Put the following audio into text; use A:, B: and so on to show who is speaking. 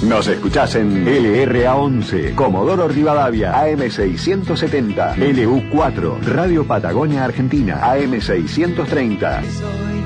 A: Nos escuchás en LRA11, Comodoro Rivadavia, AM670, LU4, Radio Patagonia Argentina, AM630.